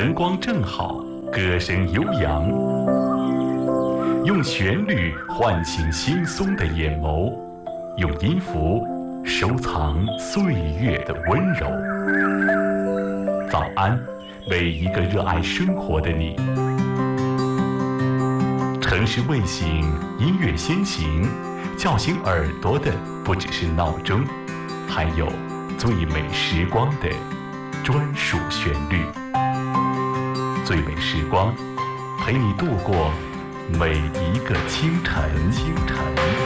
晨光正好，歌声悠扬，用旋律唤醒惺忪的眼眸，用音符收藏岁月的温柔。早安，为一个热爱生活的你。城市卫星音乐先行，叫醒耳朵的不只是闹钟，还有最美时光的专属旋律。最美时光，陪你度过每一个清晨。